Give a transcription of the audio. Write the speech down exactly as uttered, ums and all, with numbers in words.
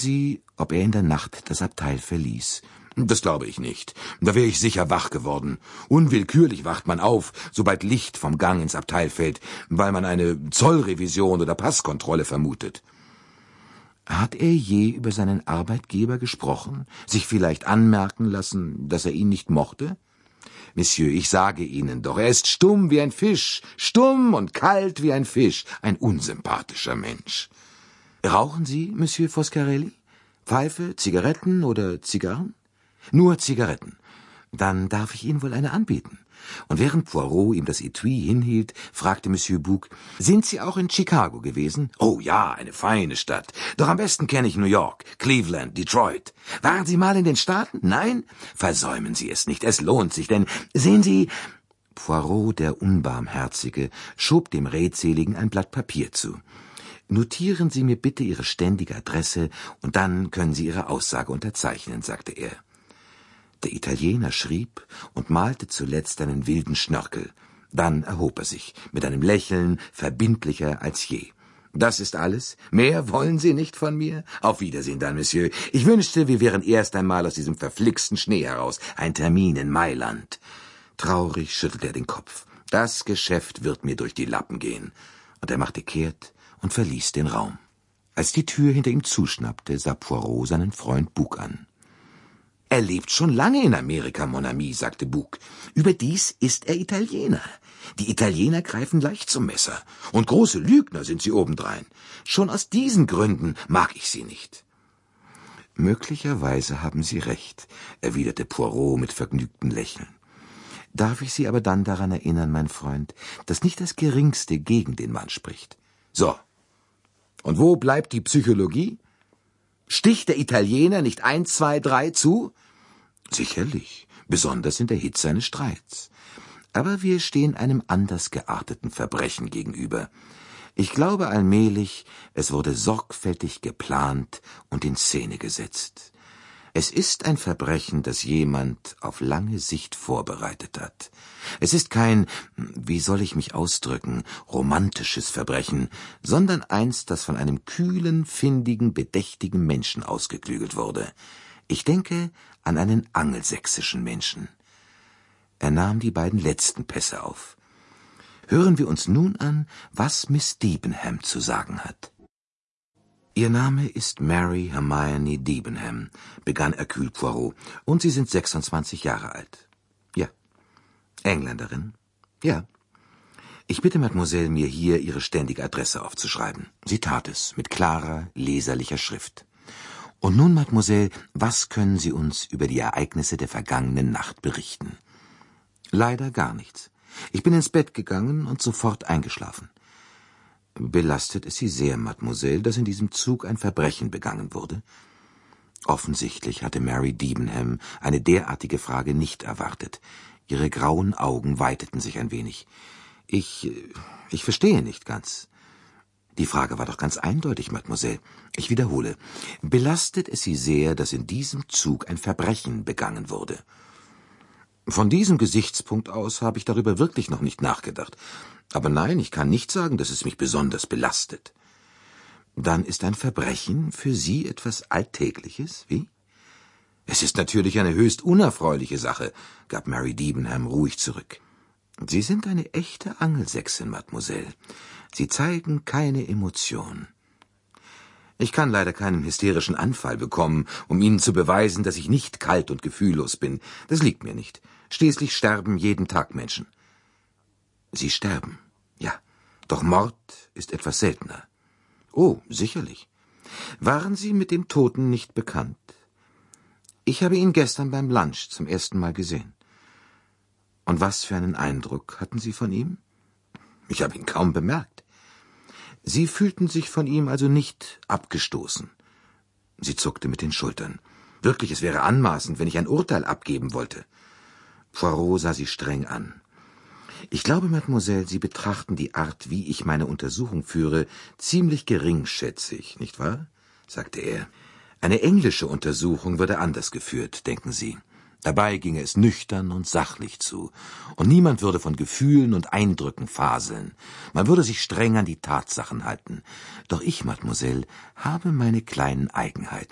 Sie, ob er in der Nacht das Abteil verließ? Das glaube ich nicht. Da wäre ich sicher wach geworden. Unwillkürlich wacht man auf, sobald Licht vom Gang ins Abteil fällt, weil man eine Zollrevision oder Passkontrolle vermutet. Hat er je über seinen Arbeitgeber gesprochen, sich vielleicht anmerken lassen, dass er ihn nicht mochte? Monsieur, ich sage Ihnen doch, er ist stumm wie ein Fisch, stumm und kalt wie ein Fisch, ein unsympathischer Mensch. Rauchen Sie, Monsieur Foscarelli? Pfeife, Zigaretten oder Zigarren? Nur Zigaretten. Dann darf ich Ihnen wohl eine anbieten. Und während Poirot ihm das Etui hinhielt, fragte Monsieur Bouc, »Sind Sie auch in Chicago gewesen?« »Oh ja, eine feine Stadt. Doch am besten kenne ich New York, Cleveland, Detroit. Waren Sie mal in den Staaten? Nein? Versäumen Sie es nicht, es lohnt sich, denn, sehen Sie...« Poirot, der Unbarmherzige, schob dem Redseligen ein Blatt Papier zu. »Notieren Sie mir bitte Ihre ständige Adresse, und dann können Sie Ihre Aussage unterzeichnen«, sagte er. Der Italiener schrieb und malte zuletzt einen wilden Schnörkel. Dann erhob er sich, mit einem Lächeln, verbindlicher als je. »Das ist alles? Mehr wollen Sie nicht von mir? Auf Wiedersehen dann, Monsieur. Ich wünschte, wir wären erst einmal aus diesem verflixten Schnee heraus. Ein Termin in Mailand.« Traurig schüttelte er den Kopf. »Das Geschäft wird mir durch die Lappen gehen.« Und er machte kehrt und verließ den Raum. Als die Tür hinter ihm zuschnappte, sah Poirot seinen Freund Bouc an. »Er lebt schon lange in Amerika, mon ami«, sagte Bouc. »Überdies ist er Italiener. Die Italiener greifen leicht zum Messer. Und große Lügner sind sie obendrein. Schon aus diesen Gründen mag ich sie nicht.« »Möglicherweise haben Sie recht«, erwiderte Poirot mit vergnügtem Lächeln. »Darf ich Sie aber dann daran erinnern, mein Freund, dass nicht das Geringste gegen den Mann spricht?« »So. Und wo bleibt die Psychologie? Sticht der Italiener nicht eins, zwei, drei zu?« »Sicherlich, besonders in der Hitze eines Streits. Aber wir stehen einem anders gearteten Verbrechen gegenüber. Ich glaube allmählich, es wurde sorgfältig geplant und in Szene gesetzt. Es ist ein Verbrechen, das jemand auf lange Sicht vorbereitet hat. Es ist kein, wie soll ich mich ausdrücken, romantisches Verbrechen, sondern eins, das von einem kühlen, findigen, bedächtigen Menschen ausgeklügelt wurde. Ich denke an einen angelsächsischen Menschen.« Er nahm die beiden letzten Pässe auf. »Hören wir uns nun an, was Miss Debenham zu sagen hat.« »Ihr Name ist Mary Hermione Debenham«, begann Hercule Poirot, »und Sie sind sechsundzwanzig Jahre alt.« »Ja.« »Engländerin?« »Ja.« »Ich bitte Mademoiselle, mir hier Ihre ständige Adresse aufzuschreiben.« Sie tat es, mit klarer, leserlicher Schrift. »Und nun, Mademoiselle, was können Sie uns über die Ereignisse der vergangenen Nacht berichten?« »Leider gar nichts. Ich bin ins Bett gegangen und sofort eingeschlafen.« »Belastet es Sie sehr, Mademoiselle, dass in diesem Zug ein Verbrechen begangen wurde?« Offensichtlich hatte Mary Debenham eine derartige Frage nicht erwartet. Ihre grauen Augen weiteten sich ein wenig. »Ich, ich verstehe nicht ganz.« »Die Frage war doch ganz eindeutig, Mademoiselle. Ich wiederhole. Belastet es Sie sehr, dass in diesem Zug ein Verbrechen begangen wurde?« »Von diesem Gesichtspunkt aus habe ich darüber wirklich noch nicht nachgedacht. Aber nein, ich kann nicht sagen, dass es mich besonders belastet.« »Dann ist ein Verbrechen für Sie etwas Alltägliches, wie?« »Es ist natürlich eine höchst unerfreuliche Sache«, gab Mary Debenham ruhig zurück. »Sie sind eine echte Angelsächsin, Mademoiselle. Sie zeigen keine Emotion.« »Ich kann leider keinen hysterischen Anfall bekommen, um Ihnen zu beweisen, dass ich nicht kalt und gefühllos bin. Das liegt mir nicht. Schließlich sterben jeden Tag Menschen.« »Sie sterben, ja. Doch Mord ist etwas seltener.« »Oh, sicherlich. Waren Sie mit dem Toten nicht bekannt?« »Ich habe ihn gestern beim Lunch zum ersten Mal gesehen.« »Und was für einen Eindruck hatten Sie von ihm?« »Ich habe ihn kaum bemerkt.« »Sie fühlten sich von ihm also nicht abgestoßen?« Sie zuckte mit den Schultern. »Wirklich, es wäre anmaßend, wenn ich ein Urteil abgeben wollte.« Poirot sah sie streng an. »Ich glaube, Mademoiselle, Sie betrachten die Art, wie ich meine Untersuchung führe, ziemlich geringschätzig, nicht wahr?« sagte er. »Eine englische Untersuchung würde anders geführt, denken Sie. Dabei ginge es nüchtern und sachlich zu, und niemand würde von Gefühlen und Eindrücken faseln. Man würde sich streng an die Tatsachen halten. Doch ich, Mademoiselle, habe meine kleinen Eigenheiten.